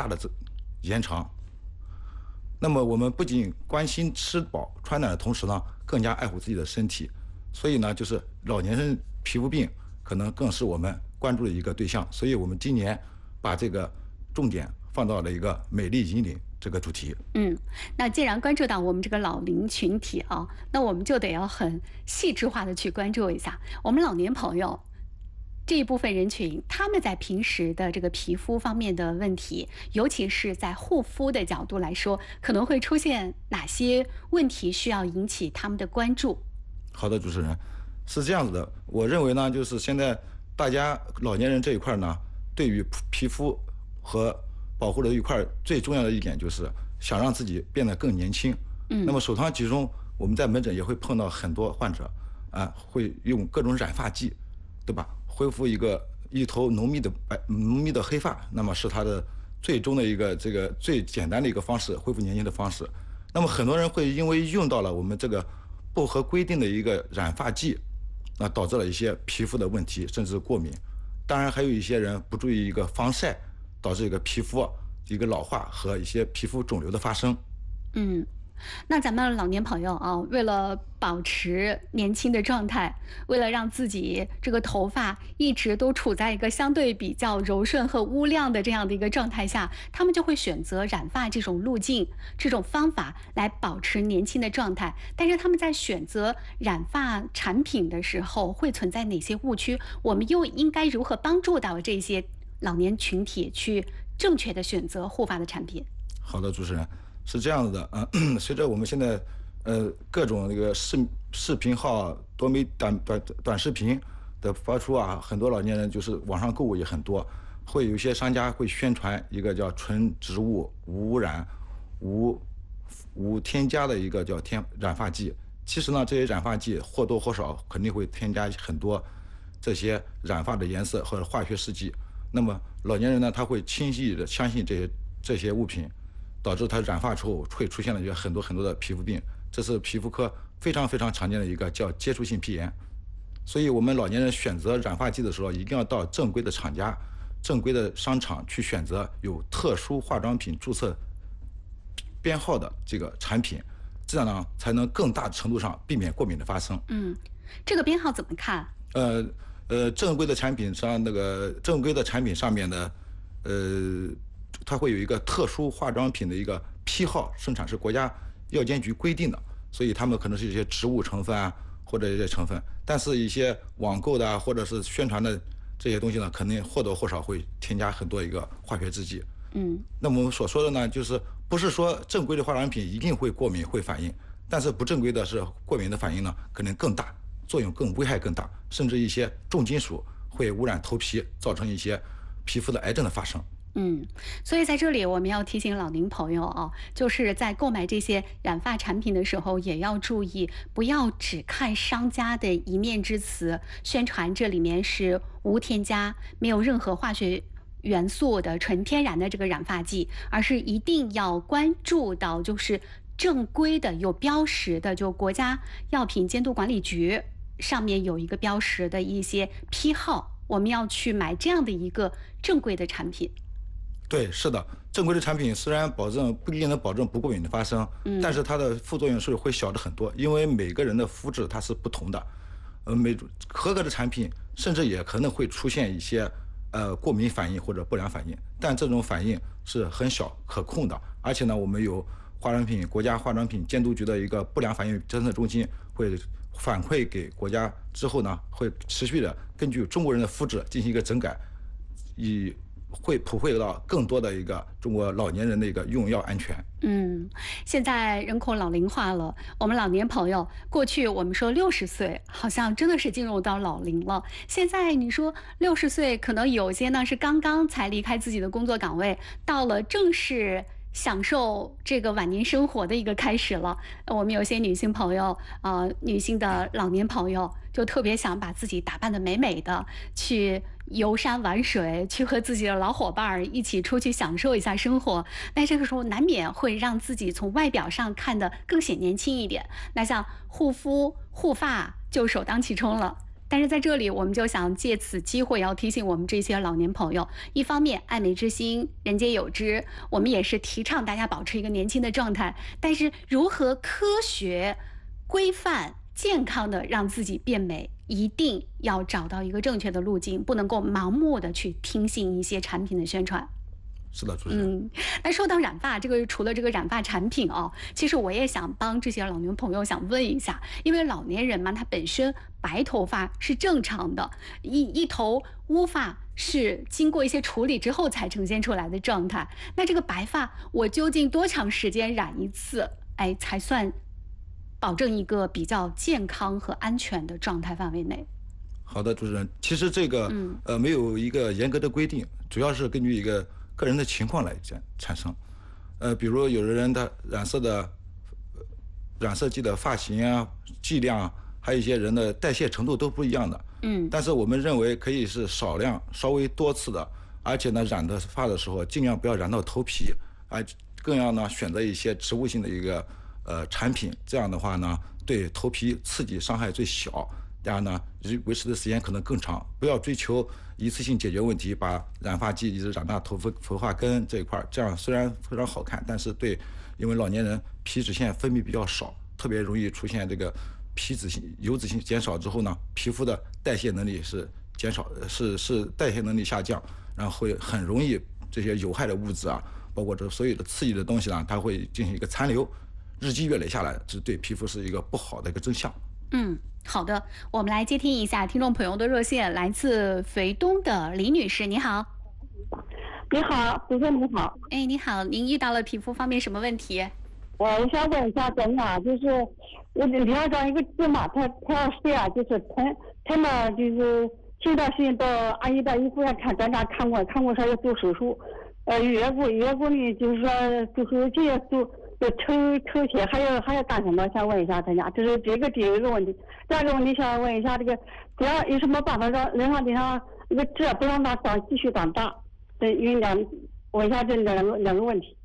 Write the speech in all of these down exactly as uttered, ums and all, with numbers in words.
的这延长。那么我们不仅关心吃饱穿暖的同时呢，更加爱护自己的身体。所以呢，就是老年人皮肤病可能更是我们关注的一个对象。所以我们今年把这个重点放到了一个美丽银领这个主题。 嗯，那既然关注到我们这个老龄群体啊，那我们就得要很细致化的去关注一下我们老年朋友这一部分人群，他们在平时的这个皮肤方面的问题，尤其是在护肤的角度来说，可能会出现哪些问题需要引起他们的关注？ 好的，主持人，是这样子的，我认为呢，就是现在大家老年人这一块呢，对于皮肤和保护的一块最重要的一点就是想让自己变得更年轻。嗯，那么首当其冲，我们在门诊也会碰到很多患者啊，会用各种染发剂，对吧？恢复一个一头浓密的白浓密的黑发，那么是他的最终的一个这个最简单的一个方式，恢复年轻的方式。那么很多人会因为用到了我们这个不合规定的一个染发剂，那导致了一些皮肤的问题，甚至过敏。当然还有一些人不注意一个防晒，导致一个皮肤一个老化和一些皮肤肿瘤的发生。 嗯。那咱们老年朋友啊，为了保持年轻的状态，为了让自己这个头发一直都处在一个相对比较柔顺和乌亮的这样的一个状态下，他们就会选择染发这种路径、这种方法来保持年轻的状态。但是他们在选择染发产品的时候，会存在哪些误区？我们又应该如何帮助到这些老年群体去正确的选择护发的产品？ 好的，主持人。是这样子的，嗯，随着我们现在，呃，各种那个视视频号、多媒短短短视频的发出啊，很多老年人就是网上购物也很多，会有一些商家会宣传一个叫纯植物、无污染、无无添加的一个叫添染发剂。其实呢，这些染发剂或多或少肯定会添加很多这些染发的颜色或者化学试剂。那么老年人呢，他会轻易的相信这些这些物品。导致它染发之后会出现了很多很多的皮肤病，这是皮肤科非常非常常见的一个叫接触性皮炎。所以我们老年人选择染发剂的时候，一定要到正规的厂家、正规的商场去选择有特殊化妆品注册编号的这个产品，这样呢才能更大程度上避免过敏的发生。 嗯，这个编号怎么看？ 呃呃，正规的产品上那个正规的产品上面的，呃。它会有一个特殊化妆品的一个批号，生产是国家药监局规定的，所以他们可能是一些植物成分啊，或者一些成分，但是一些网购的或者是宣传的这些东西呢，肯定或多或少会添加很多一个化学制剂。 嗯， 那么我们所说的呢，就是不是说正规的化妆品一定会过敏会反应，但是不正规的是过敏的反应呢，可能更大，作用更危害更大，甚至一些重金属会污染头皮，造成一些皮肤的癌症的发生。 嗯，所以在这里我们要提醒老龄朋友啊，就是在购买这些染发产品的时候，也要注意，不要只看商家的一面之词，宣传这里面是无添加、没有任何化学元素的纯天然的这个染发剂，而是一定要关注到就是正规的、有标识的，就国家药品监督管理局上面有一个标识的一些批号，我们要去买这样的一个正规的产品。 对，是的，正规的产品虽然保证不一定能保证不过敏的发生，嗯，但是它的副作用是会小的很多，因为每个人的肤质它是不同的，呃，每合格的产品甚至也可能会出现一些呃过敏反应或者不良反应，但这种反应是很小可控的，而且呢，我们有化妆品国家化妆品监督局的一个不良反应侦测中心会反馈给国家之后呢，会持续的根据中国人的肤质进行一个整改，以会普惠到更多的一个中国老年人的一个用药安全。 嗯，现在人口老龄化了，我们老年朋友，过去我们说六十岁，好像真的是进入到老龄了。现在你说六十岁，可能有些呢是刚刚才离开自己的工作岗位，到了正式享受这个晚年生活的一个开始了。我们有些女性朋友，呃，女性的老年朋友，就特别想把自己打扮得美美的，去游山玩水，去和自己的老伙伴一起出去享受一下生活。那这个时候难免会让自己从外表上看得更显年轻一点。那像护肤护发就首当其冲了。 但是在这里，我们就想借此机会要提醒我们这些老年朋友，一方面爱美之心，人皆有之，我们也是提倡大家保持一个年轻的状态。但是如何科学、规范、健康的让自己变美，一定要找到一个正确的路径，不能够盲目的去听信一些产品的宣传。 是的，主持人。 嗯，那说到染发，这个除了这个染发产品哦，其实我也想帮这些老年朋友想问一下，因为老年人嘛，他本身白头发是正常的，一一头乌发是经过一些处理之后才呈现出来的状态。那这个白发，我究竟多长时间染一次，哎，才算保证一个比较健康和安全的状态范围内？ 好的，主持人，其实这个、嗯、呃没有一个严格的规定，主要是根据一个个人的情况来产产生，呃，比如有的人他染色的染色剂的发型啊、剂量，还有一些人的代谢程度都不一样的，嗯，但是我们认为可以是少量、稍微多次的，而且呢，染的发的时候尽量不要染到头皮，而更要呢选择一些植物性的一个呃产品，这样的话呢，对头皮刺激伤害最小。第二呢，维持的时间可能更长，不要追求一次性解决问题，把染发剂一直染到头发头发根这一块，这样虽然非常好看，但是对，因为老年人皮脂腺分泌比较少，特别容易出现这个皮脂性油脂性减少之后呢，皮肤的代谢能力是减少，是是代谢能力下降，然后会很容易这些有害的物质啊，包括这所有的刺激的东西呢，它会进行一个残留，日积月累下来，这对皮肤是一个不好的一个真相。 嗯，好的，我们来接听一下听众朋友的热线，来自肥东的李女士，你好。 你好，主持人你好。 哎，你好，您遇到了皮肤方面什么问题？ 我想问一下，咱俩就是我脸上一个痣嘛，它它要是啊，就是疼疼嘛，就是前段时间到阿姨到医护院看，咱俩看过看过说要做手术，呃，月过月过呢，就是说做手术也做。就抽抽血还要还要干什么？想问一下大家，这是这个第一个问题。第二个问题想问一下，这个主要有什么办法让人上脸上那个痣不让它长继续长大？对，因为两问一下这两个两个问题。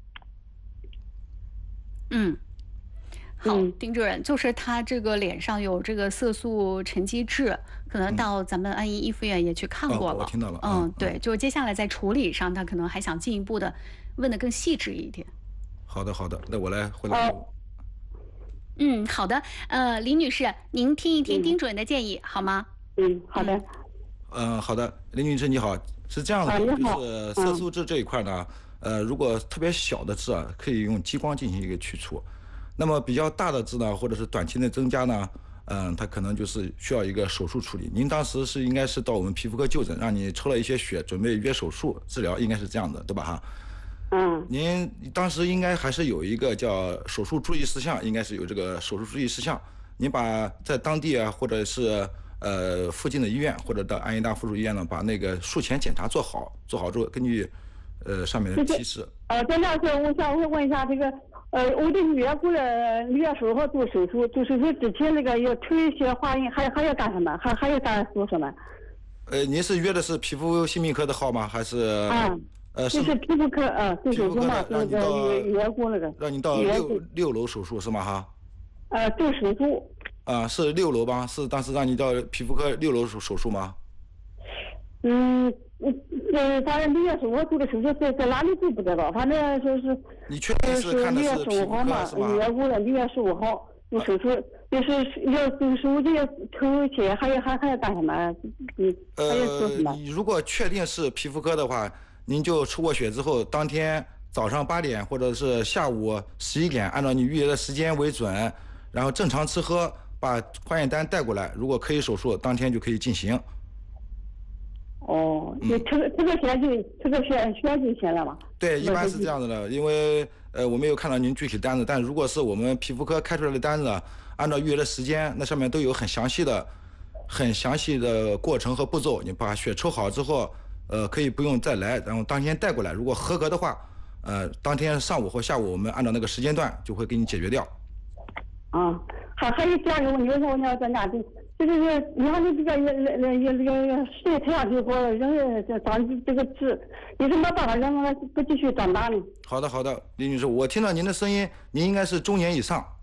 嗯，好，嗯、丁主任，就是他这个脸上有这个色素沉积质，可能到咱们安医医附院也去看过了。 嗯哦、我听到了。 嗯，嗯对，就接下来在处理上，他可能还想进一步的问得更细致一点。 好的，好的，那我来回答。 哦、嗯，好的。呃，李女士，您听一听丁主任的建议，嗯、好吗？ 嗯，好的。 嗯、呃，好的，李女士你好，是这样的，啊、就是色素痣这一块呢，嗯、呃，如果特别小的痣啊，可以用激光进行一个去除。那么比较大的痣呢，或者是短期内增加呢，嗯、呃，它可能就是需要一个手术处理。您当时是应该是到我们皮肤科就诊，让你抽了一些血，准备约手术治疗，应该是这样的，对吧？哈。 嗯， 您当时应该还是有一个叫手术注意事项，应该是有这个手术注意事项。您把在当地啊，或者是呃附近的医院，或者到安医大附属医院呢，把那个术前检查做好，做好之后，根据呃上面的提示。 呃，张教授，我想问一下这个，呃，我的女儿过了六月十五号做手术，做手术之前那个要抽一些化验，还还要干什么？还还要干做什么？ 呃，您是约的是皮肤心病科的号吗？还是？ 嗯。 呃， 就是皮肤科，呃，做手术嘛， 让你到月过那个， 让你到六六楼手术是吗？哈。 呃，做手术。 啊，是六楼吧？是当时让你到皮肤科六楼手手术吗？ 嗯，呃，反正六月十五号做的手术在在哪里做不知道，反正说是。 你确定是看的是皮肤科是吗？ 月过了六月十五号做手术，就是要做手术要抽血，还要还还要干什么？嗯，还要做什么？ 呃，你如果确定是皮肤科的话。您就抽过血之后，当天早上八点或者是下午十一点，按照你预约的时间为准，然后正常吃喝，把化验单带过来。如果可以手术，当天就可以进行。 哦，你抽这个血就这个血血就行了嘛？ 对，一般是这样子的，因为呃我没有看到您具体单子，但如果是我们皮肤科开出来的单子，按照预约的时间，那上面都有很详细的、很详细的过程和步骤。你把血抽好之后。呃，可以不用再来，然后当天带过来。如果合格的话，呃，当天上午或下午我们按照那个时间段就会给你解决掉。 啊，还还有第二个问题，我想我要专家就就是你看你这个也也也这个晒太阳就说人这长这个痣，有什么办法让它不继续长大呢？ 好的好的，李女士，我听到您的声音，您应该是中年以上，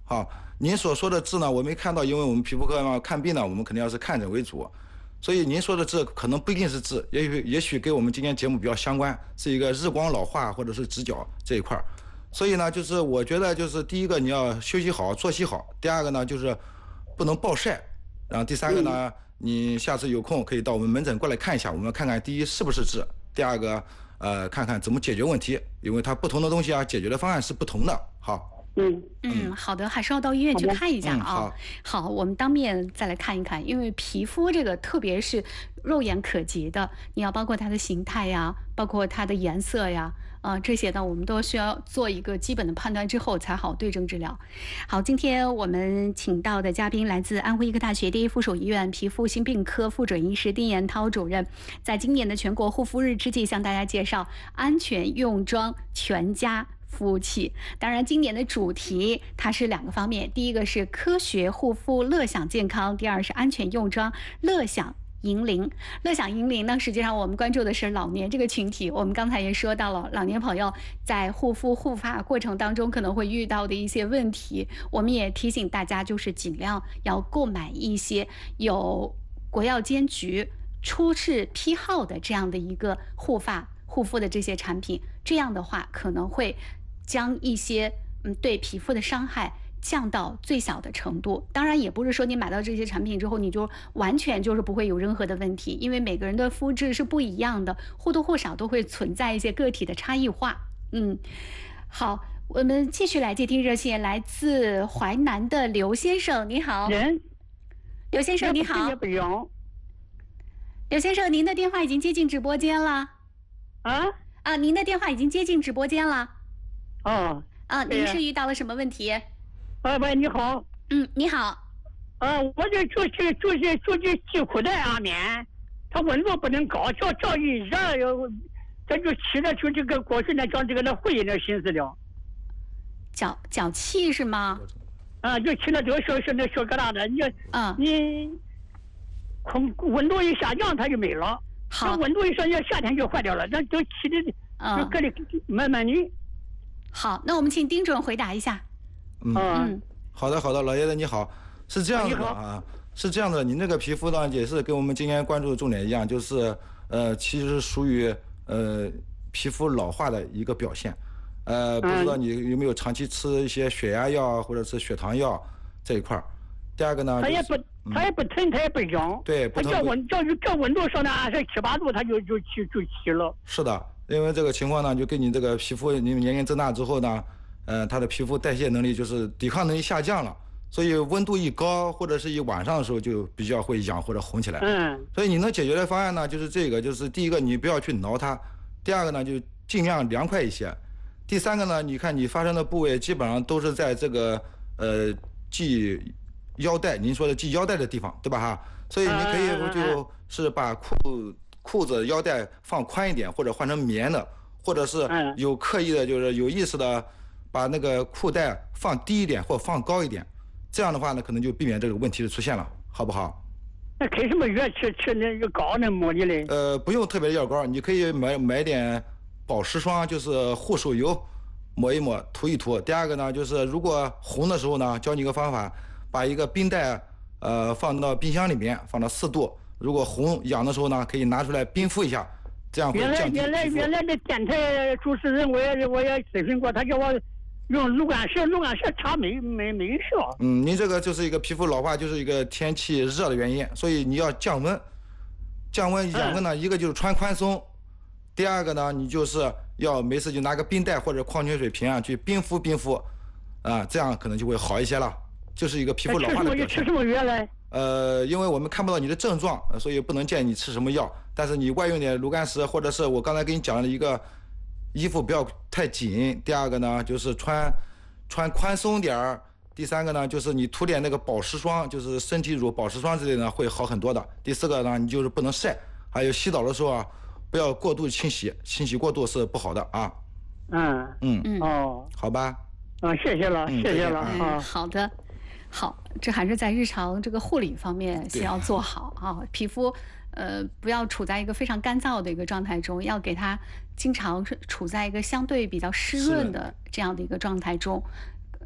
好，您所说的痣呢，我没看到，因为我们皮肤科嘛看病呢，我们肯定要是看诊为主，所以您说的痣可能不一定是痣，也许也许跟我们今天节目比较相关，是一个日光老化或者是直角这一块儿。所以呢，就是我觉得就是第一个你要休息好，作息好；第二个呢就是不能暴晒，然后第三个呢，嗯、你下次有空可以到我们门诊过来看一下，我们看看第一是不是痣，第二个呃看看怎么解决问题，因为它不同的东西啊，解决的方案是不同的。好。 嗯嗯，好的，还是要到医院去看一下啊。 嗯、好, 好，我们当面再来看一看，因为皮肤这个特别是肉眼可及的，你要包括它的形态呀，包括它的颜色呀，啊、呃，这些呢我们都需要做一个基本的判断之后才好对症治疗。好，今天我们请到的嘉宾来自安徽医科大学第一附属医院皮肤心病科副准医师丁延涛主任，在今年的全国护肤日之际，向大家介绍安全用妆全家肤气。当然今年的主题它是两个方面，第一个是科学护肤乐享健康，第二是安全用妆乐享银龄。乐享银龄呢，实际上我们关注的是老年这个群体。我们刚才也说到了，老年朋友在护肤护发过程当中可能会遇到的一些问题，我们也提醒大家，就是尽量要购买一些有国药监局出示批号的这样的一个护发护肤的这些产品，这样的话可能会将一些嗯对皮肤的伤害降到最小的程度。当然也不是说你买到这些产品之后你就完全就是不会有任何的问题，因为每个人的肤质是不一样的，或多或少都会存在一些个体的差异化。嗯，好，我们继续来接听热线，来自淮南的刘先生，你好。 人， 刘先生你好。 不用。 刘先生，您的电话已经接进直播间了。 啊？ 啊，您的电话已经接进直播间了。 哦。 啊，您是遇到了什么问题？ 啊，喂，你好。 嗯，你好。 啊，我这就是就是就是系裤带上面，它温度不能高，只要只要一热，它就起的就这个过去那讲这个那会那心思了。 脚脚气是吗？ 啊，就起了这个小小那小疙瘩的，你啊你空温度一下降它就没了。 好， 温度一上降，夏天就坏掉了，那都起的就搁里慢慢的。 好，那我们请丁主任回答一下。 嗯嗯，好的好的，老爷子你好，是这样的啊，是这样的，您这个皮肤呢也是跟我们今天关注的重点一样，就是呃其实属于呃皮肤老化的一个表现，呃不知道你有没有长期吃一些血压药或者是血糖药这一块儿。第二个呢， 它也不它也不疼，它也不痒， 对， 它这温这这温度上呢二十七八度，它就就起就起了。 是的，因为这个情况呢，就跟你这个皮肤你年龄增大之后呢。呃，它的皮肤代谢能力就是抵抗能力下降了，所以温度一高或者是一晚上的时候就比较会痒或者红起来。 嗯， 所以你能解决的方案呢，就是这个，就是第一个你不要去挠它，第二个呢就尽量凉快一些，第三个呢，你看你发生的部位基本上都是在这个呃系腰带，您说的系腰带的地方，对吧哈？所以你可以就是把裤裤子腰带放宽一点，或者换成棉的。或者是有刻意的，就是有意识的把那个裤带放低一点或放高一点，这样的话呢，可能就避免这个问题的出现了，好不好？ 那开什么药吃吃那个膏那抹的嘞？ 呃，不用特别的药膏，你可以买买点保湿霜，就是护手油，抹一抹，涂一涂。第二个呢，就是如果红的时候呢，教你一个方法，把一个冰袋呃放到冰箱里面，放到四度，如果红痒的时候呢，可以拿出来冰敷一下。这样会原来原来原来的电台主持人我也我也咨询过，他叫我用炉甘石，炉甘石擦没没没效。 嗯，您这个就是一个皮肤老化，就是一个天气热的原因，所以你要降温。降温两个呢，嗯、一个就是穿宽松，第二个呢，你就是要没事就拿个冰袋或者矿泉水瓶啊去冰敷冰敷，啊，这样可能就会好一些了。就是一个皮肤老化的表现。 吃什么药嘞？ 呃，因为我们看不到你的症状，所以不能建议你吃什么药。但是你外用点炉甘石，或者是我刚才给你讲的一个衣服不要太紧。第二个呢，就是穿穿宽松点儿。第三个呢，就是你涂点那个保湿霜，就是身体乳、保湿霜之类的会好很多的。第四个呢，你就是不能晒，还有洗澡的时候啊，不要过度清洗，清洗过度是不好的啊。 嗯嗯嗯哦， 好吧。 啊，谢谢了，谢谢了啊。 好的。好，这还是在日常这个护理方面先要做好啊，皮肤呃不要处在一个非常干燥的一个状态中，要给它经常处在一个相对比较湿润的这样的一个状态中。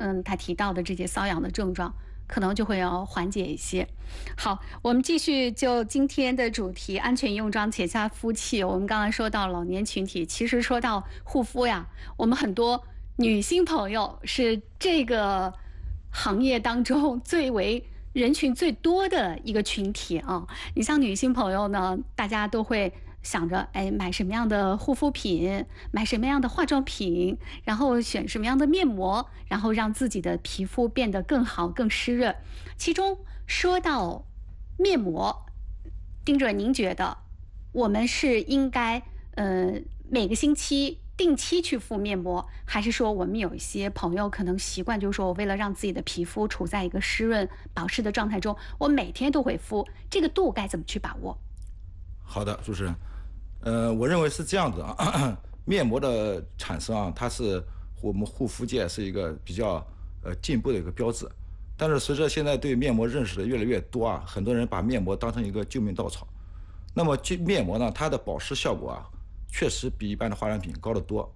嗯，他提到的这些瘙痒的症状，可能就会要缓解一些。好，我们继续就今天的主题，安全用装且下肤器。我们刚才说到老年群体，其实说到护肤呀，我们很多女性朋友是这个行业当中最为人群最多的一个群体啊。你像女性朋友呢，大家都会想着，哎，买什么样的护肤品，买什么样的化妆品，然后选什么样的面膜，然后让自己的皮肤变得更好、更湿润。其中说到面膜，丁主任，您觉得我们是应该呃每个星期定期去敷面膜，还是说我们有一些朋友可能习惯，就是说我为了让自己的皮肤处在一个湿润保湿的状态中，我每天都会敷，这个度该怎么去把握？ 好的，主持人。呃，我认为是这样子啊，面膜的产生啊，它是我们护肤界是一个比较呃进步的一个标志。但是随着现在对面膜认识的越来越多啊，很多人把面膜当成一个救命稻草。那么面膜呢，它的保湿效果啊，确实比一般的化妆品高得多。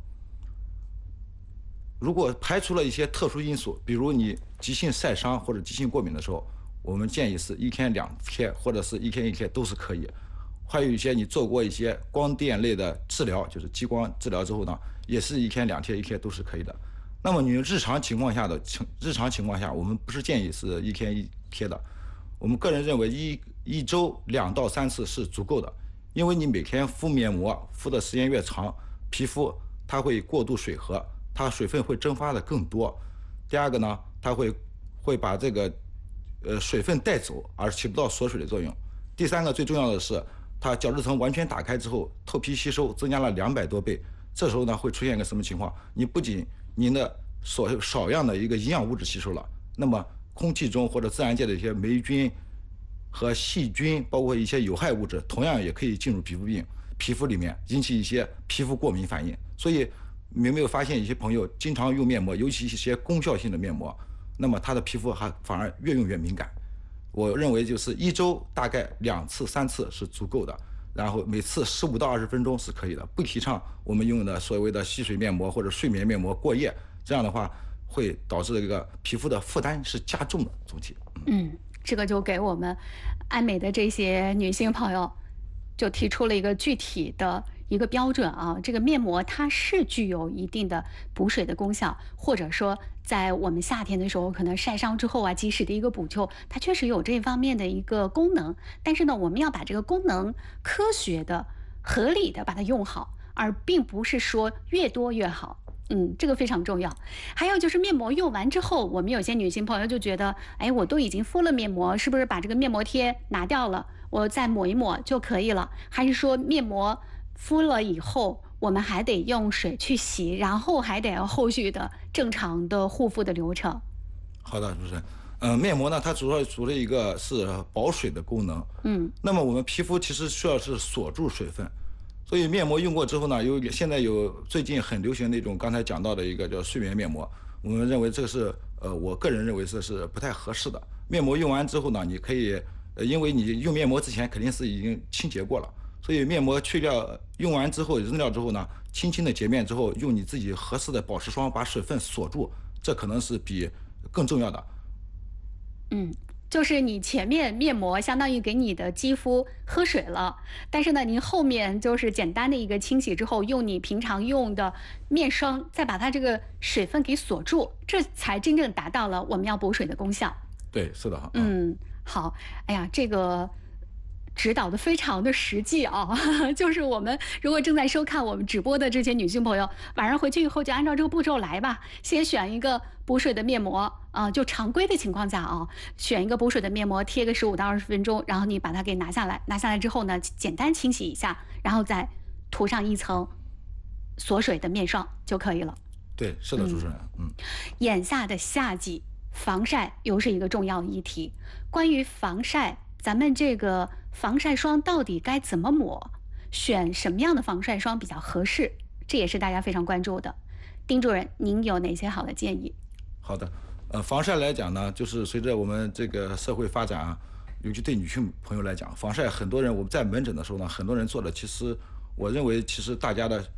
如果排除了一些特殊因素，比如你急性晒伤或者急性过敏的时候，我们建议是一天两贴或者是一天一贴都是可以。还有一些你做过一些光电类的治疗，就是激光治疗之后呢，也是一天两贴一贴都是可以的。那么你日常情况下的情日常情况下，我们不是建议是一天一贴的，我们个人认为一一周两到三次是足够的，因为你每天敷面膜敷的时间越长，皮肤它会过度水合，它水分会蒸发的更多。第二个呢，它会会把这个呃水分带走，而起不到锁水的作用。第三个最重要的是，它角质层完全打开之后，透皮吸收增加了两百多倍。这时候呢，会出现一个什么情况？你不仅您的所少量的一个营养物质吸收了，那么空气中或者自然界的一些霉菌和细菌，包括一些有害物质，同样也可以进入皮肤病皮肤里面，引起一些皮肤过敏反应。所以你有没有发现，一些朋友经常用面膜，尤其一些功效性的面膜，那么他的皮肤还反而越用越敏感。我认为就是一周大概两次三次是足够的，然后每次十五到二十分钟是可以的，不提倡我们用的所谓的吸水面膜或者睡眠面膜过夜，这样的话会导致这个皮肤的负担是加重的总体。 嗯，这个就给我们爱美的这些女性朋友就提出了一个具体的一个标准啊，这个面膜它是具有一定的补水的功效，或者说在我们夏天的时候可能晒伤之后啊，及时的一个补救，它确实有这方面的一个功能。但是呢，我们要把这个功能科学的、合理的把它用好，而并不是说越多越好。嗯，这个非常重要。还有就是面膜用完之后，我们有些女性朋友就觉得，哎，我都已经敷了面膜，是不是把这个面膜贴拿掉了，我再抹一抹就可以了？还是说面膜敷了以后，我们还得用水去洗，然后还得要后续的正常的护肤的流程？ 好的，主持人。呃，面膜呢，它主要除了一个是保水的功能， 嗯， 那么我们皮肤其实需要是锁住水分，所以面膜用过之后呢，有现在有最近很流行那种刚才讲到的一个叫睡眠面膜，我们认为这个是呃，我个人认为这是不太合适的。面膜用完之后呢，你可以呃，因为你用面膜之前肯定是已经清洁过了，所以面膜去掉用完之后扔掉之后呢，轻轻的洁面之后，用你自己合适的保湿霜把水分锁住，这可能是比更重要的。 嗯，就是你前面面膜相当于给你的肌肤喝水了，但是呢，您后面就是简单的一个清洗之后，用你平常用的面霜再把它这个水分给锁住，这才真正达到了我们要补水的功效。 对，是的哈。 嗯，好，哎呀，这个指导的非常的实际啊，就是我们如果正在收看我们直播的这些女性朋友，晚上回去以后就按照这个步骤来吧。先选一个补水的面膜啊、呃，就常规的情况下啊，选一个补水的面膜，贴个十五到二十分钟，然后你把它给拿下来，拿下来之后呢，简单清洗一下，然后再涂上一层锁水的面霜就可以了。 对，是的，主持人。嗯，嗯眼下的夏季，防晒又是一个重要议题。关于防晒，咱们这个防晒霜到底该怎么抹？选什么样的防晒霜比较合适？这也是大家非常关注的。丁主任，您有哪些好的建议？ 好的，呃，防晒来讲呢，就是随着我们这个社会发展啊，尤其对女性朋友来讲，防晒很多人我们在门诊的时候呢，很多人做的，其实我认为其实大家的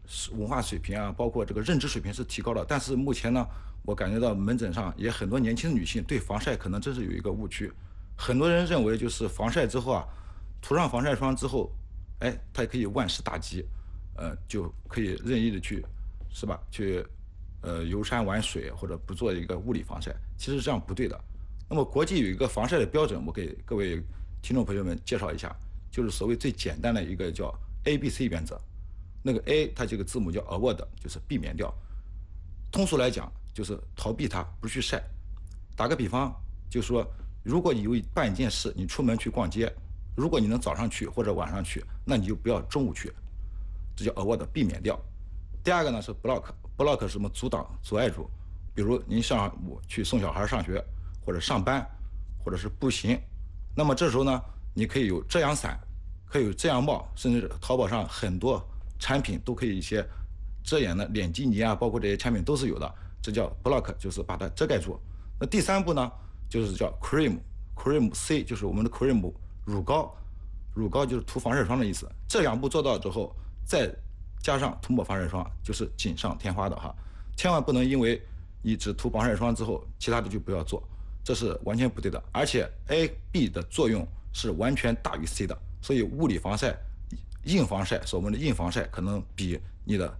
文化水平啊，包括这个认知水平是提高了。但是目前呢，我感觉到门诊上也很多年轻的女性对防晒可能真是有一个误区，很多人认为就是防晒之后啊，涂上防晒霜之后，哎，它可以万事大吉，呃，就可以任意的去，是吧？去，呃，游山玩水或者不做一个物理防晒，其实这样不对的。那么国际有一个防晒的标准，我给各位听众朋友们介绍一下，就是所谓最简单的一个叫 A B C 原则。那个 A 它这个字母叫 avoid， 就是避免掉。通俗来讲就是逃避它，不去晒。打个比方，就是说，如果你有办一件事，你出门去逛街，如果你能早上去或者晚上去，那你就不要中午去，这叫 avoid， 避免掉。第二个呢是 block，block 是什么？阻挡、阻碍住。比如您上午去送小孩上学，或者上班，或者是步行，那么这时候呢，你可以有遮阳伞，可以有遮阳帽，甚至淘宝上很多产品都可以一些遮掩的脸基尼啊，包括这些产品都是有的，这叫 block， 就是把它遮盖住。那第三步呢，就是叫 cream，cream C 就是我们的 cream 乳膏，乳膏就是涂防晒霜的意思。这两步做到之后，再加上涂抹防晒霜，就是锦上添花的哈。千万不能因为你只涂防晒霜之后，其他的就不要做，这是完全不对的。而且 A、B 的作用是完全大于 C 的，所以物理防晒、硬防晒，所谓的硬防晒可能比你的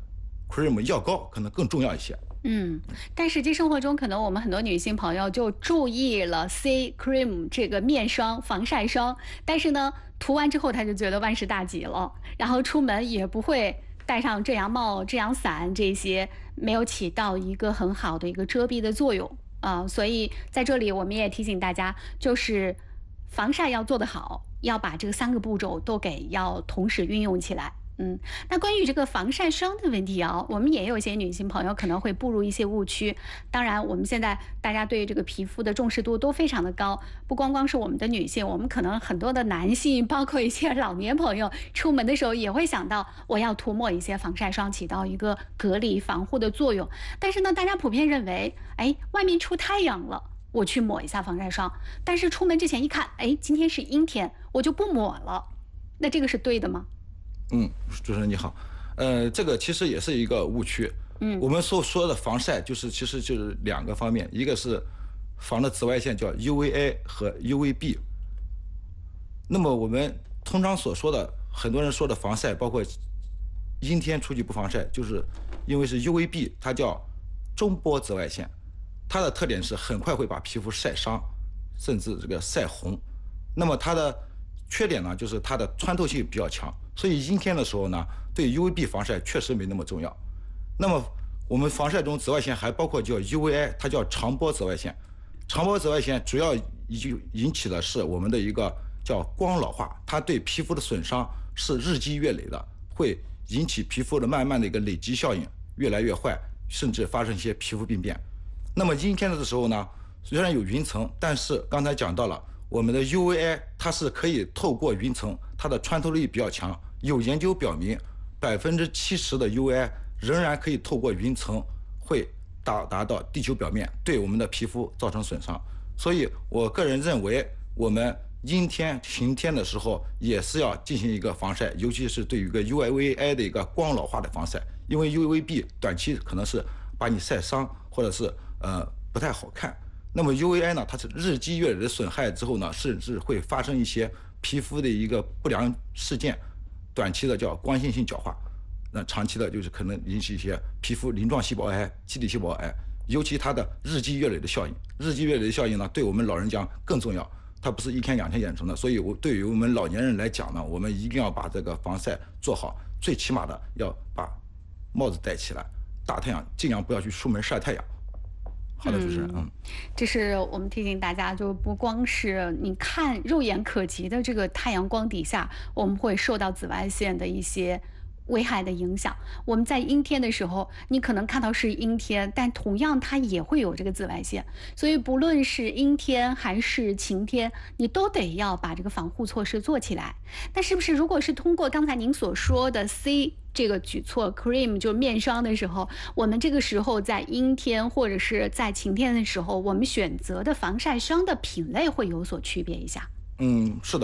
cream 药膏可能更重要一些。 嗯，但实际生活中，可能我们很多女性朋友就注意了 C cream 这个面霜、防晒霜，但是呢，涂完之后她就觉得万事大吉了，然后出门也不会戴上遮阳帽、遮阳伞这些，没有起到一个很好的一个遮蔽的作用啊、呃。所以在这里，我们也提醒大家，就是防晒要做得好，要把这个三个步骤都给要同时运用起来。嗯，那关于这个防晒霜的问题啊，我们也有一些女性朋友可能会步入一些误区。当然，我们现在大家对这个皮肤的重视度都非常的高，不光光是我们的女性，我们可能很多的男性，包括一些老年朋友，出门的时候也会想到我要涂抹一些防晒霜，起到一个隔离防护的作用。但是呢，大家普遍认为，哎，外面出太阳了，我去抹一下防晒霜，但是出门之前一看，哎，今天是阴天，我就不抹了，那这个是对的吗？ 嗯，主持人你好，呃，这个其实也是一个误区。嗯，我们所说的防晒就是其实就是两个方面，一个是防的紫外线叫 U V A 和 U V B。那么我们通常所说的很多人说的防晒，包括阴天出去不防晒，就是因为是 U V B， 它叫中波紫外线，它的特点是很快会把皮肤晒伤，甚至这个晒红。那么它的缺点呢，就是它的穿透性比较强。所以阴天的时候呢，对 U V B 防晒确实没那么重要。那么我们防晒中紫外线还包括叫 U V I， 它叫长波紫外线。长波紫外线主要引引起的是我们的一个叫光老化，它对皮肤的损伤是日积月累的，会引起皮肤的慢慢的一个累积效应，越来越坏，甚至发生一些皮肤病变。那么阴天的时候呢，虽然有云层，但是刚才讲到了我们的 U V I， 它是可以透过云层，它的穿透力比较强。有研究表明，百分之七十的 U V I 仍然可以透过云层会到达到地球表面，对我们的皮肤造成损伤。所以我个人认为，我们阴天、晴天的时候也是要进行一个防晒，尤其是对于一个 U V I 的一个光老化的防晒，因为 U V B 短期可能是把你晒伤，或者是呃不太好看。那么 U V I 呢，它是日积月累的损害之后呢，甚至会发生一些皮肤的一个不良事件。短期的叫光线性角化，那长期的就是可能引起一些皮肤鳞状细胞癌、基底细胞癌，尤其它的日积月累的效应。日积月累的效应呢，对我们老人讲更重要，它不是一天两天养成的。所以，我对于我们老年人来讲呢，我们一定要把这个防晒做好，最起码的要把帽子戴起来，大太阳尽量不要去出门晒太阳。好的，主持人，嗯， 这是我们提醒大家，就不光是你看肉眼可及的这个太阳光底下，我们会受到紫外线的一些危害的影响。我们在阴天的时候，你可能看到是阴天，但同样它也会有这个紫外线。所以不论是阴天还是晴天，你都得要把这个防护措施做起来。那是不是如果是通过刚才您所说的 C 这个举措 cream 就是面霜的时候，我们这个时候在阴天或者是在晴天的时候，我们选择的防晒霜的品类会有所区别一下？ 嗯，是的。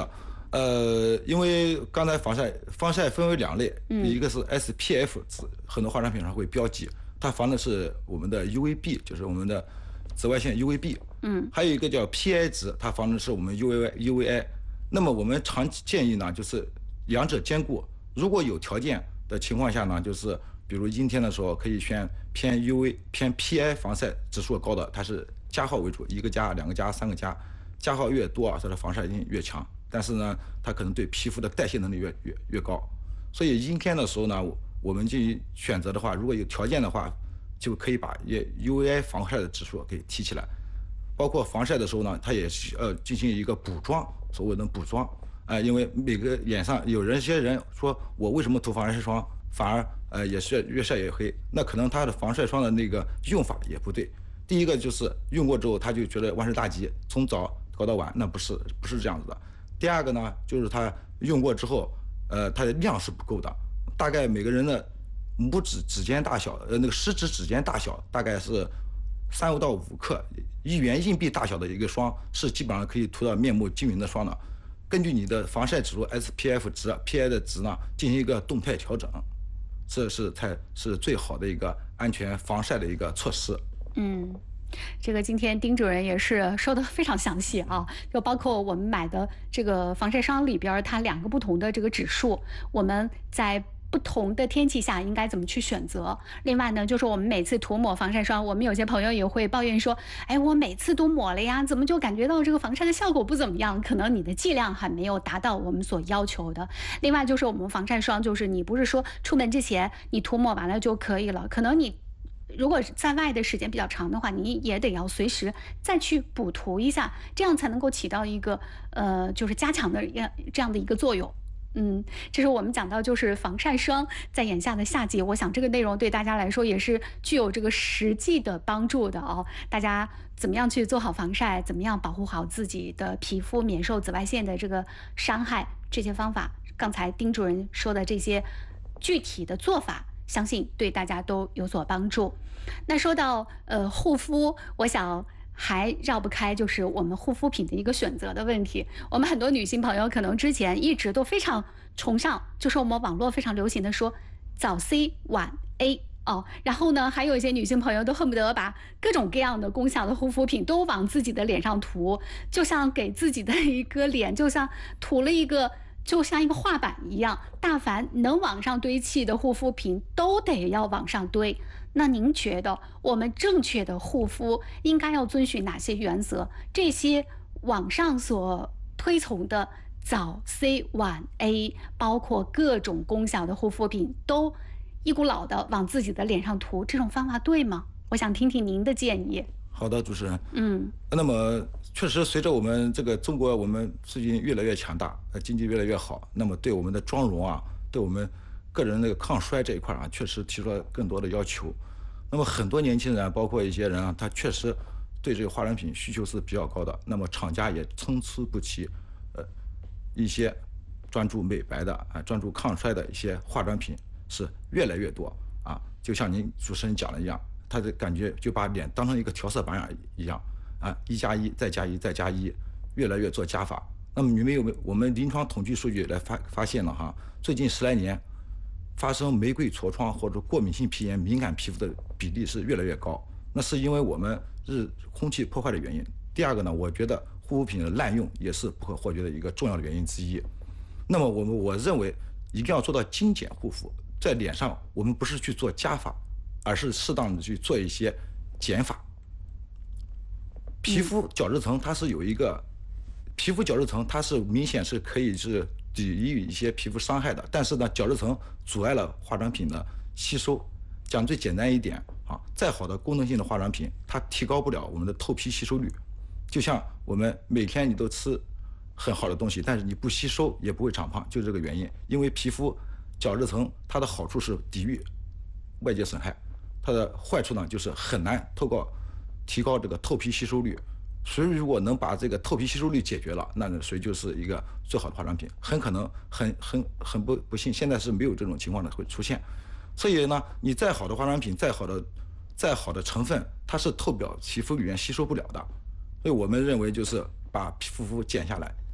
呃，因为刚才防晒防晒分为两类， 嗯一个是 S P F 值，很多化妆品上会标记，它防的是我们的 U V B， 就是我们的紫外线 U V B。 嗯， 还有一个叫 P I 值，它防的是我们 U V U V I。那么我们常建议呢，就是两者兼顾。如果有条件的情况下呢，就是比如阴天的时候，可以选偏 U V 偏 P I 防晒指数高的，它是加号为主，一个加、两个加、三个加，加号越多，它的防晒性越强。但是呢，它可能对皮肤的代谢能力越越越高。所以阴天的时候呢，我们进行选择的话，如果有条件的话，就可以把也 U V I 防晒的指数给提起来。包括防晒的时候呢，它也是呃进行一个补妆，所谓的补妆。啊、呃，因为每个脸上有人些人说我为什么涂防晒霜反而呃也是越晒越黑，那可能他的防晒霜的那个用法也不对。第一个就是用过之后他就觉得万事大吉，从早搞到晚，那不是不是这样子的。第二个呢，就是他用过之后，呃，它的量是不够的，大概每个人的拇指指尖大小，呃，那个食指指尖大小大概是三到五克，一元硬币大小的一个霜是基本上可以涂到面目均匀的霜的。根据你的防晒指数 S P F 值、P I 的值呢，进行一个动态调整，这是才是最好的一个安全防晒的一个措施。 嗯。这个今天丁主任也是说的非常详细啊，就包括我们买的这个防晒霜里边，它两个不同的这个指数，我们在不同的天气下应该怎么去选择。另外呢，就是我们每次涂抹防晒霜，我们有些朋友也会抱怨说，哎，我每次都抹了呀，怎么就感觉到这个防晒的效果不怎么样？可能你的剂量还没有达到我们所要求的。另外就是我们防晒霜，就是你不是说出门之前你涂抹完了就可以了，可能你如果在外的时间比较长的话，你也得要随时再去补涂一下，这样才能够起到一个呃，就是加强的这样的一个作用。嗯，这是我们讲到就是防晒霜在眼下的夏季，我想这个内容对大家来说也是具有这个实际的帮助的哦。大家怎么样去做好防晒，怎么样保护好自己的皮肤免受紫外线的这个伤害，这些方法，刚才丁主任说的这些具体的做法，相信对大家都有所帮助。那说到呃护肤，我想还绕不开就是我们护肤品的一个选择的问题。我们很多女性朋友可能之前一直都非常崇尚，就是我们网络非常流行的说早 C 晚 A 哦，然后呢，还有一些女性朋友都恨不得把各种各样的功效的护肤品都往自己的脸上涂，就像给自己的一个脸，就像涂了一个。就像一个画板一样，大凡能往上堆砌的护肤品都得要往上堆。那您觉得我们正确的护肤应该要遵循哪些原则？这些网上所推崇的早 C 晚 A， 包括各种功效的护肤品，都一股脑的往自己的脸上涂，这种方法对吗？我想听听您的建议。 好的，主持人。 嗯， 那么确实，随着我们这个中国，我们最近越来越强大，呃，经济越来越好，那么对我们的妆容啊，对我们个人那个抗衰这一块啊，确实提出了更多的要求。那么很多年轻人，包括一些人啊，他确实对这个化妆品需求是比较高的。那么厂家也参差不齐，呃，一些专注美白的啊，专注抗衰的一些化妆品是越来越多啊。就像您主持人讲的一样。他的感觉就把脸当成一个调色板一样啊，一加一再加一再加一，越来越做加法。那么你们有没有我们临床统计数据来发发现了哈，最近十来年发生玫瑰痤疮或者过敏性皮炎敏感皮肤的比例是越来越高，那是因为我们日空气破坏的原因。第二个呢，我觉得护肤品的滥用也是不可或缺的一个重要的原因之一。那么我们我认为一定要做到精简护肤，在脸上我们不是去做加法，而是适当的去做一些减法。皮肤角质层它是有一个，皮肤角质层它是明显是可以是抵御一些皮肤伤害的，但是呢，角质层阻碍了化妆品的吸收。讲最简单一点啊，再好的功能性的化妆品，它提高不了我们的透皮吸收率。就像我们每天你都吃很好的东西，但是你不吸收也不会长胖，就是这个原因。因为皮肤角质层它的好处是抵御外界损害。它的坏处呢，就是很难透过提高这个透皮吸收率。谁如果能把这个透皮吸收率解决了，那谁就是一个最好的化妆品。很可能很很很不不幸，现在是没有这种情况的会出现。所以呢，你再好的化妆品，再好的再好的成分，它是透表皮肤里面吸收不了的。所以我们认为就是把皮肤减下来，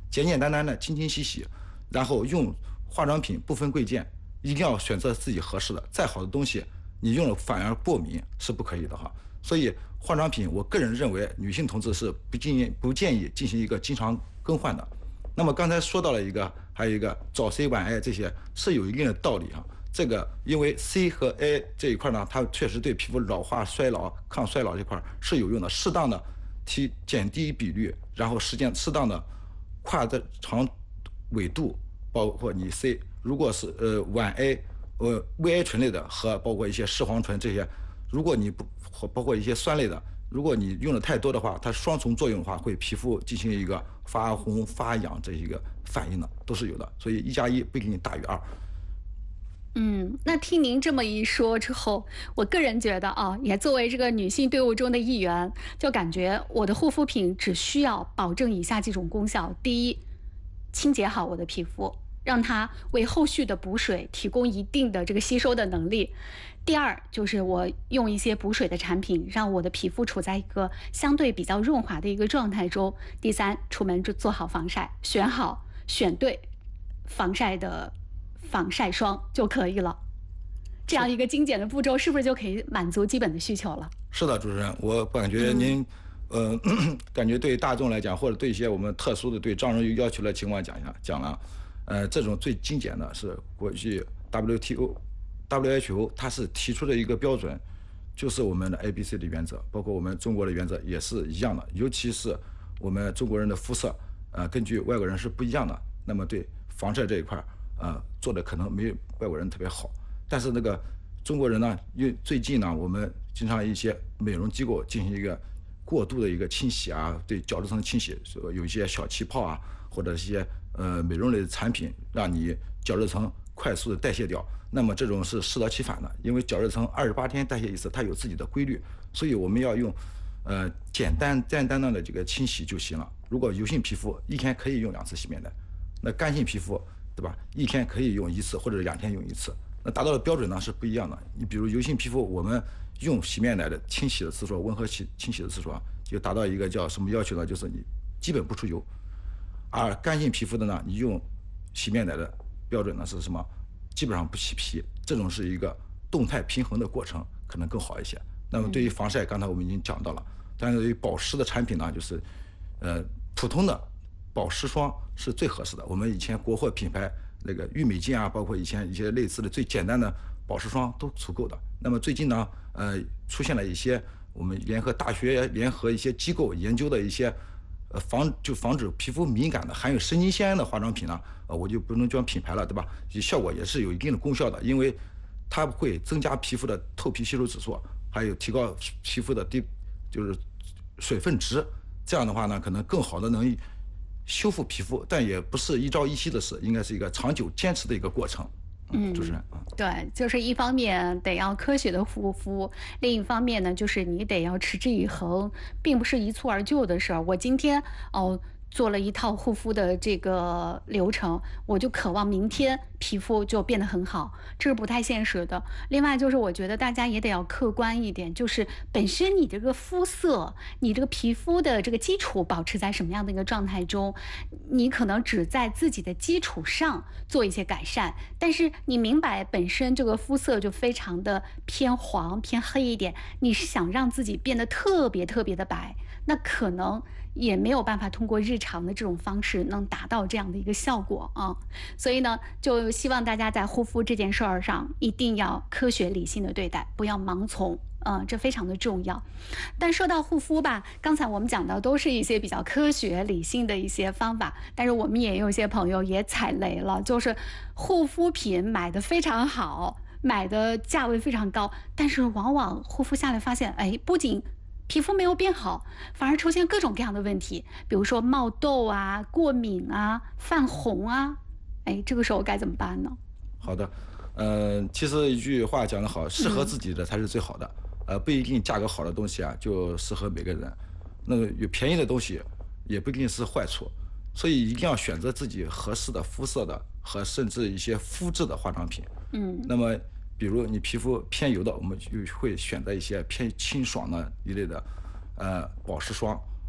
简简单单的清清洗洗，然后用化妆品不分贵贱，一定要选择自己合适的。再好的东西，你用了反而过敏是不可以的哈。所以化妆品，我个人认为女性同志是不建议不建议进行一个经常更换的。那么刚才说到了一个，还有一个早 C 晚 A 这些是有一定的道理哈。这个因为 C 和 A 这一块呢，它确实对皮肤老化、衰老、抗衰老这块是有用的，适当的提减低比率，然后时间适当的跨的长纬度，包括你 C， 如果是呃晚 A， 呃 V A 醇类的和包括一些视黄醇这些，如果你不包括一些酸类的，如果你用的太多的话，它双重作用的话，会皮肤进行一个发红、发痒这一个反应的，都是有的。所以一加一不一定大于二。 嗯，那听您这么一说之后，我个人觉得啊，也作为这个女性队伍中的一员，就感觉我的护肤品只需要保证以下几种功效：第一，清洁好我的皮肤，让它为后续的补水提供一定的这个吸收的能力；第二，就是我用一些补水的产品，让我的皮肤处在一个相对比较润滑的一个状态中；第三，出门就做好防晒，选好选对防晒的防晒霜就可以了。这样一个精简的步骤，是不是就可以满足基本的需求了？ 是的，主持人，我感觉您，嗯、呃，感觉对大众来讲，或者对一些我们特殊的对妆容有要求的情况讲一下讲了，呃，这种最精简的是国际 W T O、W H O 它是提出的一个标准，就是我们的 A B C 的原则，包括我们中国的原则也是一样的，尤其是我们中国人的肤色，呃，根据外国人是不一样的，那么对防晒这一块。呃，做的可能没外国人特别好，但是那个中国人呢，因为最近呢，我们经常一些美容机构进行一个过度的一个清洗啊，对角质层清洗，有一些小气泡啊，或者一些呃美容类的产品，让你角质层快速的代谢掉。那么这种是适得其反的，因为角质层二十八天代谢一次，它有自己的规律，所以我们要用呃简单简单的这个清洗就行了。如果油性皮肤，一天可以用两次洗面奶，那干性皮肤。对吧？一天可以用一次，或者两天用一次。那达到的标准呢是不一样的。你比如油性皮肤，我们用洗面奶的清洗的次数，温和清清洗的次数啊，就达到一个叫什么要求呢？就是你基本不出油。而干性皮肤的呢，你用洗面奶的标准呢是什么？基本上不起皮。这种是一个动态平衡的过程，可能更好一些。那么对于防晒，刚才我们已经讲到了。但是对于保湿的产品呢，就是呃普通的。保湿霜是最合适的。我们以前国货品牌那个郁美净啊，包括以前一些类似的最简单的保湿霜都足够的。那么最近呢，呃，出现了一些我们联合大学联合一些机构研究的一些，呃，防就防止皮肤敏感的含有神经酰胺的化妆品呢，呃，我就不能讲品牌了，对吧？效果也是有一定的功效的，因为它会增加皮肤的透皮吸收指数，还有提高皮肤的低就是水分值。这样的话呢，可能更好的能修复皮肤，但也不是一朝一夕的事，应该是一个长久坚持的一个过程。嗯，主持人啊， 对，就是一方面得要科学的护肤，另一方面呢，就是你得要持之以恒，并不是一蹴而就的事儿。我今天哦。做了一套护肤的这个流程，我就渴望明天皮肤就变得很好，这是不太现实的。另外就是我觉得大家也得要客观一点，就是本身你这个肤色，你这个皮肤的这个基础保持在什么样的一个状态中，你可能只在自己的基础上做一些改善，但是你明白本身这个肤色就非常的偏黄偏黑一点，你是想让自己变得特别特别的白，那可能也没有办法通过日常的这种方式能达到这样的一个效果啊。所以呢，就希望大家在护肤这件事儿上一定要科学理性的对待，不要盲从。嗯，这非常的重要。但说到护肤吧，刚才我们讲到都是一些比较科学理性的一些方法，但是我们也有一些朋友也踩雷了，就是护肤品买的非常好，买的价位非常高，但是往往护肤下来发现，哎，不仅皮肤没有变好，反而出现各种各样的问题，比如说冒痘啊、过敏啊、泛红啊，哎，这个时候该怎么办呢？ 好的，呃，其实一句话讲得好，适合自己的才是最好的。嗯呃，不一定价格好的东西啊，就适合每个人。那个有便宜的东西，也不一定是坏处。所以一定要选择自己合适的肤色的和甚至一些肤质的化妆品。 嗯。 那么，比如你皮肤偏油的，我们就会选择一些偏清爽的一类的，呃，保湿霜。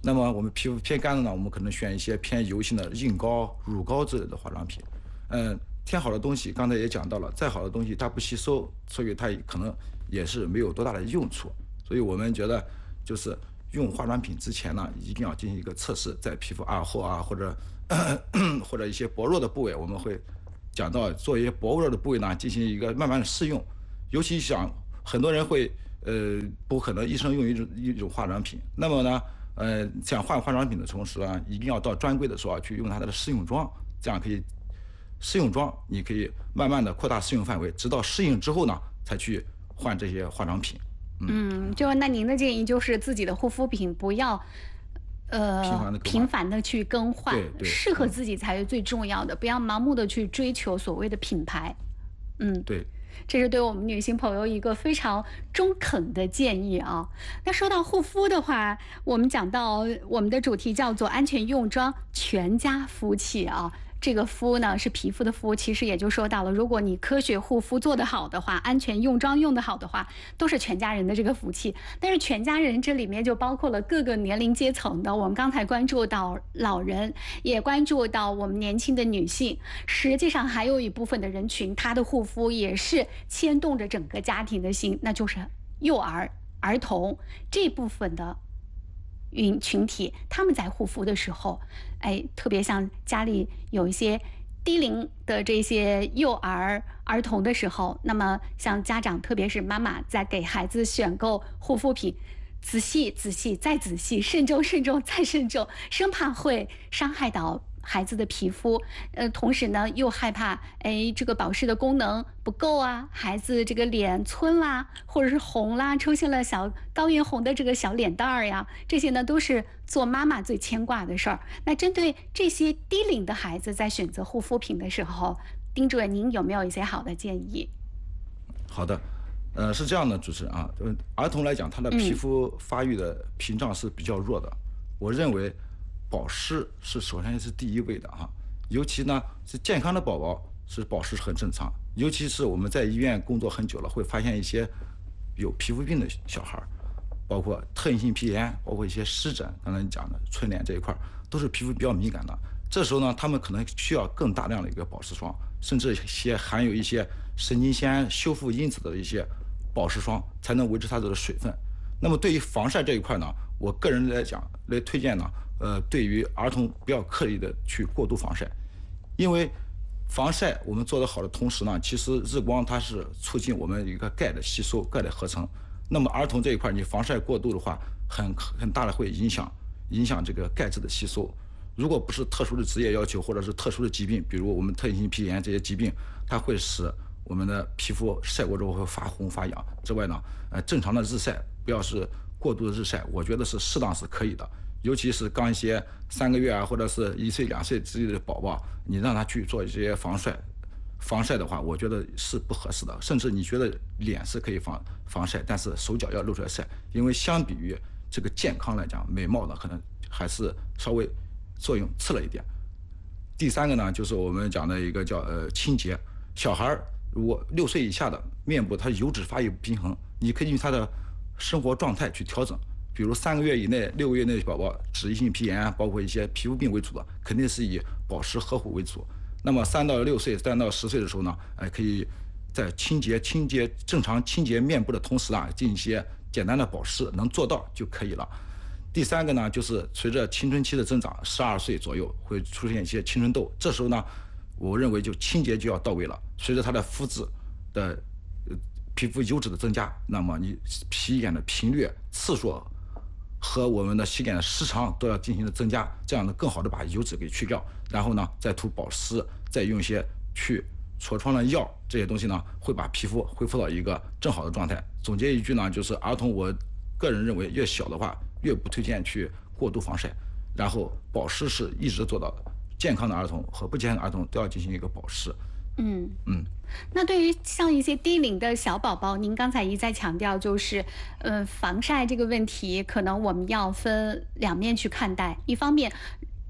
那么我们皮肤偏干的呢，我们可能选一些偏油性的硬膏、乳膏之类的化妆品。嗯，添好的东西刚才也讲到了，再好的东西它不吸收，所以它可能也是没有多大的用处。所以我们觉得就是用化妆品之前呢，一定要进行一个测试，在皮肤耳后啊或者或者一些薄弱的部位，我们会讲到做一些薄弱的部位呢进行一个慢慢的试用。尤其想很多人会呃不可能一生用一种一种化妆品，那么呢呃想换化妆品的同时呢，一定要到专柜的时候去用它的试用装，这样可以试用装你可以慢慢的扩大适用范围，直到适应之后呢才去换这些化妆品。 嗯，就那您的建议就是自己的护肤品不要呃频繁地更换频繁的去更换对，对适合自己才是最重要的，不要盲目的去追求所谓的品牌。嗯， 对。 这是对我们女性朋友一个非常中肯的建议啊。那说到护肤的话，我们讲到我们的主题叫做安全用妆，全家福气啊。这个肤呢是皮肤的肤，其实也就说到了，如果你科学护肤做得好的话，安全用妆用得好的话，都是全家人的这个福气。但是全家人这里面就包括了各个年龄阶层的，我们刚才关注到老人，也关注到我们年轻的女性，实际上还有一部分的人群，她的护肤也是牵动着整个家庭的心，那就是幼儿、儿童这部分的群群体，他们在护肤的时候，哎，特别像家里有一些低龄的这些幼儿儿童的时候，那么像家长，特别是妈妈，在给孩子选购护肤品，仔细仔细再仔细，慎重慎重再慎重，生怕会伤害到孩子的皮肤，呃，同时呢又害怕，哎，这个保湿的功能不够啊，孩子这个脸皴啦，或者是红啦，出现了小高原红的这个小脸蛋儿呀，这些呢都是做妈妈最牵挂的事儿。那针对这些低龄的孩子，在选择护肤品的时候，丁主任您有没有一些好的建议？ 好的，呃，是这样的，主持人啊，呃儿童来讲，他的皮肤发育的屏障是比较弱的，我认为保湿是首先是第一位的哈，尤其呢是健康的宝宝是保湿是很正常，尤其是我们在医院工作很久了，会发现一些有皮肤病的小孩，包括特异性皮炎，包括一些湿疹，刚才你讲的春脸这一块都是皮肤比较敏感的。这时候呢，他们可能需要更大量的一个保湿霜，甚至一些含有一些神经酰胺修复因子的一些保湿霜，才能维持它的水分。那么对于防晒这一块呢，我个人来讲来推荐呢。呃，对于儿童不要刻意的去过度防晒，因为防晒我们做得好的同时呢，其实日光它是促进我们一个钙的吸收、钙的合成。那么儿童这一块，你防晒过度的话，很很大的会影响影响这个钙质的吸收。如果不是特殊的职业要求或者是特殊的疾病，比如我们特异性皮炎这些疾病，它会使我们的皮肤晒过之后会发红发痒。之外呢，呃，正常的日晒不要是过度的日晒，我觉得是适当是可以的。尤其是刚一些三个月啊，或者是一岁两岁之类的宝宝，你让他去做一些防晒，防晒的话，我觉得是不合适的。甚至你觉得脸是可以防防晒，但是手脚要露出来晒，因为相比于这个健康来讲，美貌呢可能还是稍微作用次了一点。第三个呢，就是我们讲的一个叫呃清洁。小孩如果六岁以下的面部他油脂发育不平衡，你可以用他的生活状态去调整。比如三个月以内、六个月内的宝宝，脂溢性皮炎啊，包括一些皮肤病为主的，肯定是以保湿呵护为主。那么三到六岁、三到十岁的时候呢，哎，可以在清洁、清洁正常清洁面部的同时啊，进行一些简单的保湿，能做到就可以了。第三个呢，就是随着青春期的增长，十二岁左右会出现一些青春痘，这时候呢，我认为就清洁就要到位了。随着他的肤质的呃皮肤油脂的增加，那么你洗脸的频率、次数和我们的洗脸的时长都要进行的增加，这样呢更好的把油脂给去掉，然后呢再涂保湿，再用一些去痤疮的药，这些东西呢会把皮肤恢复到一个正好的状态。总结一句呢，就是儿童我个人认为越小的话越不推荐去过度防晒，然后保湿是一直做到的，健康的儿童和不健康的儿童都要进行一个保湿。 嗯嗯， 那对于像一些低龄的小宝宝，您刚才一再强调，就是，呃，防晒这个问题，可能我们要分两面去看待。一方面，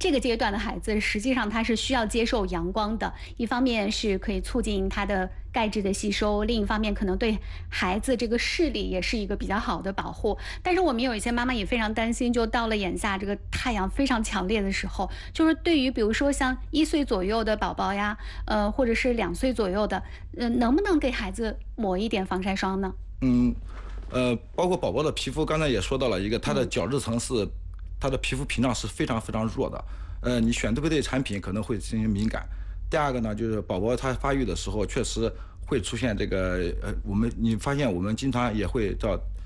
这个阶段的孩子，实际上他是需要接受阳光的，一方面是可以促进他的钙质的吸收，另一方面可能对孩子这个视力也是一个比较好的保护。但是我们有一些妈妈也非常担心，就到了眼下这个太阳非常强烈的时候，就是对于比如说像一岁左右的宝宝呀，呃，或者是两岁左右的，呃，能不能给孩子抹一点防晒霜呢？ 嗯，呃，包括宝宝的皮肤，刚才也说到了一个，它的角质层是，它的皮肤屏障是非常非常弱的。呃，你选对不对产品可能会进行敏感。第二个呢，就是宝宝他发育的时候，确实会出现这个呃，我们你发现我们经常也会叫